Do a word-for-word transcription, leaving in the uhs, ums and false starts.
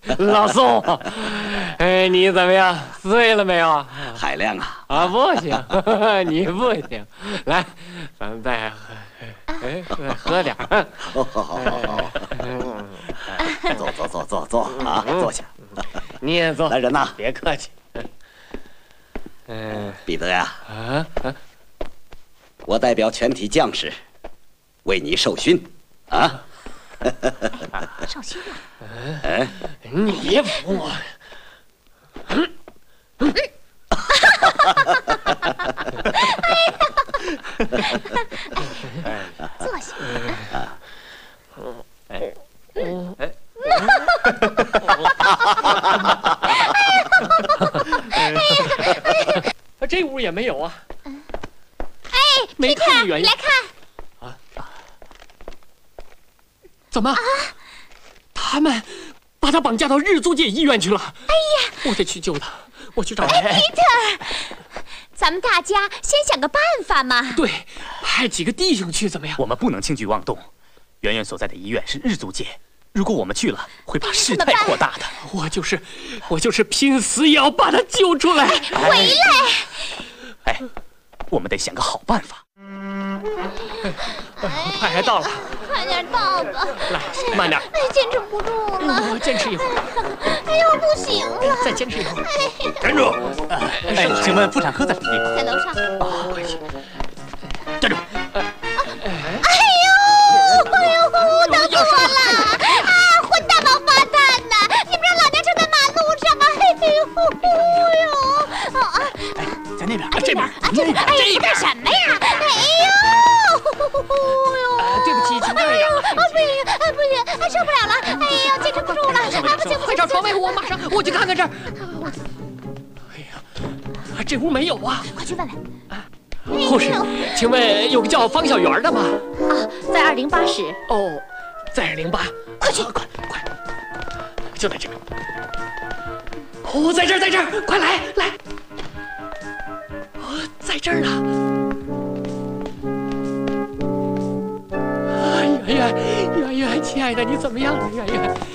老宋，哎，你怎么样？醉了没有？ 海亮啊！ 啊，不行，你不行。来，咱们再喝，哎，再喝点。 好好好好。坐坐坐坐坐啊，坐下。 你也坐。 来人呐， 别客气。嗯， 彼得呀， 啊啊， 我代表全体将士为你受勋，啊。 受勋了。 哎， 你服我。 坐下。 哎，哎。这屋也没有啊。 哎， 没看见原因。 来看。 啊，怎么？啊，他们把他绑架到日租界医院去了。哎呀，我得去救他，我去找他。 哎 Peter， 咱们大家先想个办法嘛。 对，派几个弟兄去怎么样？ 我们不能轻举妄动。圆圆所在的医院是日租界，如果我们去了，会把事态扩大的。 我就是，我就是拼死也要把他救出来。 回来！ 哎，我们得想个好办法。 快来到了， 快点到吧。 来，慢点。 哎，坚持不住了。 我坚持一会儿。 哎呦，不行了。 再坚持一会儿。 站住！哎，请问妇产科在什么地方？ 在楼上。 啊，快去！ 站住！ 哎呦，哎呦，等死我了！啊，混蛋王八蛋呐！你不让老娘站在马路上吗？哎呦，哎呦！啊， 哎，在那边， 这边，啊，这边，哎呀，干什么呀？哎呦！ 对不起，请这样。 啊，不行，啊，不行，啊，受不了了！哎呦，坚持不住了！啊，不行， 快找床位，我马上，我去看看这儿。哎呀，这屋没有啊！ 快去问问。 护士，请问有个叫方小圆的吗？ 啊，在二零八室。 哦，在二零八，快去，快快，就在这边。哦，在这儿，在这儿，快来来。哦，在这儿呢。啊，圆圆，圆圆，亲爱的，你怎么样了，圆圆？